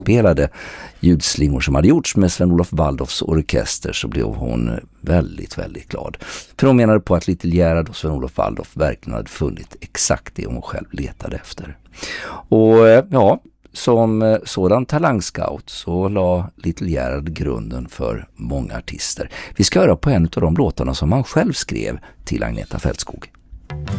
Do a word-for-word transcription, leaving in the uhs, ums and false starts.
spelade ljudslingor som hade gjorts med Sven-Olof Waldorfs orkester, så blev hon väldigt, väldigt glad. För hon menade på att Little Gerhard och Sven-Olof Waldorf verkligen hade funnit exakt det hon själv letade efter. Och ja, som sådan talangscout så la Little Gerhard grunden för många artister. Vi ska höra på en av de låtarna som han själv skrev till Agneta Fältskog.